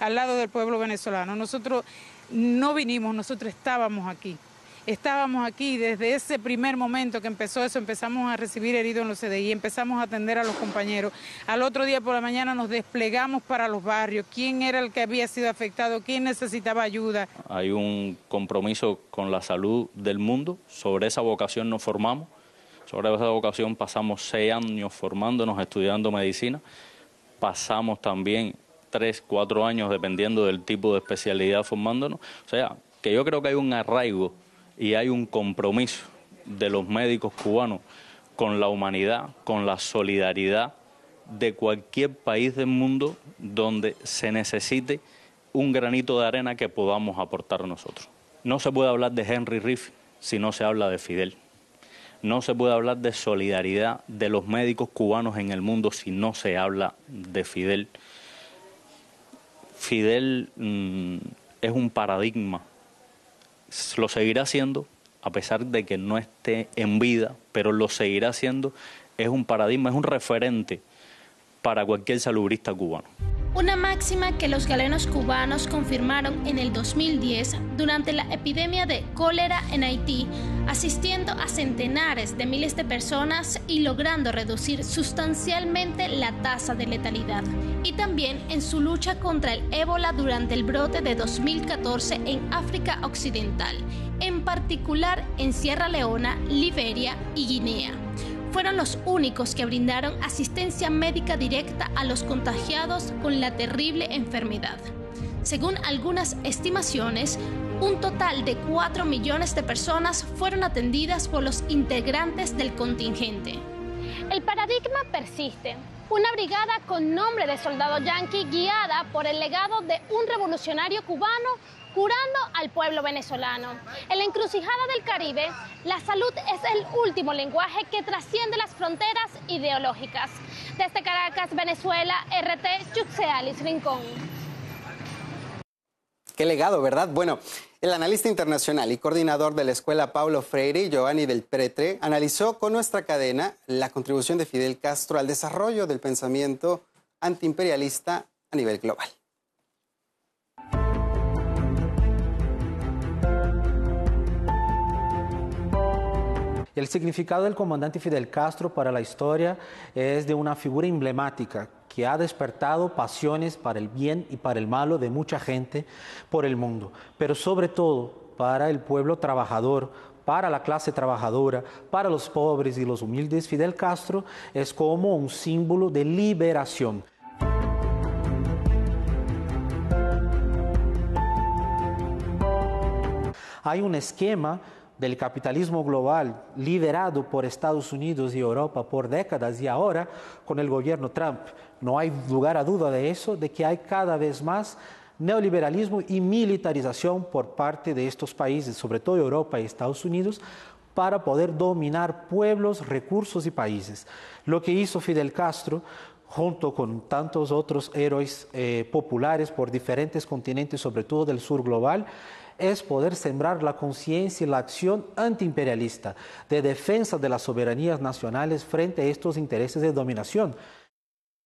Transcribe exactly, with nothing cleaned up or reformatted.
al lado del pueblo venezolano. Nosotros no vinimos, nosotros estábamos aquí. Estábamos aquí desde ese primer momento que empezó eso, empezamos a recibir heridos en los C D I, empezamos a atender a los compañeros. Al otro día por la mañana nos desplegamos para los barrios, quién era el que había sido afectado, quién necesitaba ayuda. Hay un compromiso con la salud del mundo, sobre esa vocación nos formamos, sobre esa vocación pasamos seis años formándonos, estudiando medicina, pasamos también tres, cuatro años dependiendo del tipo de especialidad formándonos, o sea, que yo creo que hay un arraigo y hay un compromiso de los médicos cubanos con la humanidad, con la solidaridad de cualquier país del mundo donde se necesite un granito de arena que podamos aportar nosotros. No se puede hablar de Henry Riff si no se habla de Fidel. No se puede hablar de solidaridad de los médicos cubanos en el mundo si no se habla de Fidel. Fidel mmm, es un paradigma. Lo seguirá siendo, a pesar de que no esté en vida, pero lo seguirá siendo. Es un paradigma, es un referente para cualquier salubrista cubano. Una máxima que los galenos cubanos confirmaron en el dos mil diez durante la epidemia de cólera en Haití, asistiendo a centenares de miles de personas y logrando reducir sustancialmente la tasa de letalidad. Y también en su lucha contra el ébola durante el brote de dos mil catorce en África Occidental, en particular en Sierra Leona, Liberia y Guinea. Fueron los únicos que brindaron asistencia médica directa a los contagiados con la terrible enfermedad. Según algunas estimaciones, un total de cuatro millones de personas fueron atendidas por los integrantes del contingente. El paradigma persiste. Una brigada con nombre de soldado yanqui guiada por el legado de un revolucionario cubano curando al pueblo venezolano. En la encrucijada del Caribe, la salud es el último lenguaje que trasciende las fronteras ideológicas. Desde Caracas, Venezuela, R T, Yuxealis Rincón. Qué legado, ¿verdad? Bueno, el analista internacional y coordinador de la Escuela Paulo Freire, Giovanni Del Pretre, analizó con nuestra cadena la contribución de Fidel Castro al desarrollo del pensamiento antiimperialista a nivel global. El significado del comandante Fidel Castro para la historia es de una figura emblemática que ha despertado pasiones para el bien y para el malo de mucha gente por el mundo, pero sobre todo para el pueblo trabajador, para la clase trabajadora, para los pobres y los humildes. Fidel Castro es como un símbolo de liberación. Hay un esquema del capitalismo global liderado por Estados Unidos y Europa por décadas y ahora con el gobierno Trump. No hay lugar a duda de eso, de que hay cada vez más neoliberalismo y militarización por parte de estos países, sobre todo Europa y Estados Unidos, para poder dominar pueblos, recursos y países. Lo que hizo Fidel Castro, junto con tantos otros héroes eh, populares por diferentes continentes, sobre todo del sur global, es poder sembrar la conciencia y la acción antiimperialista de defensa de las soberanías nacionales frente a estos intereses de dominación.